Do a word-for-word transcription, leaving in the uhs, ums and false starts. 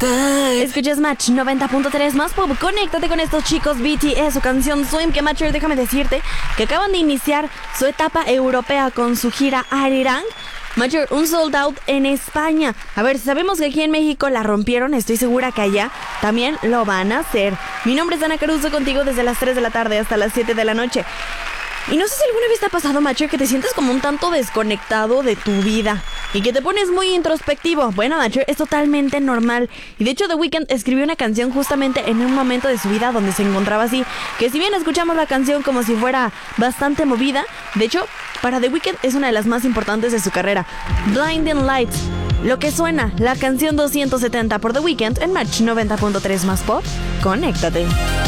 Escuchas Match noventa punto tres más pop. Conéctate con estos chicos B T S, su canción Swim, que Matcher, déjame decirte que acaban de iniciar su etapa europea con su gira Arirang. Matcher, un sold out en España. A ver, sabemos que aquí en México la rompieron, estoy segura que allá también lo van a hacer. Mi nombre es Ana Caruso, contigo desde las tres de la tarde hasta las siete de la noche. Y no sé si alguna vez te ha pasado, Matcher, que te sientes como un tanto desconectado de tu vida y que te pones muy introspectivo. Bueno, Matcher, es totalmente normal. Y de hecho, The Weeknd escribió una canción justamente en un momento de su vida donde se encontraba así. Que si bien escuchamos la canción como si fuera bastante movida, de hecho, para The Weeknd es una de las más importantes de su carrera. Blinding Lights. Lo que suena, la canción doscientos setenta por The Weeknd en Match noventa punto tres más pop. Conéctate.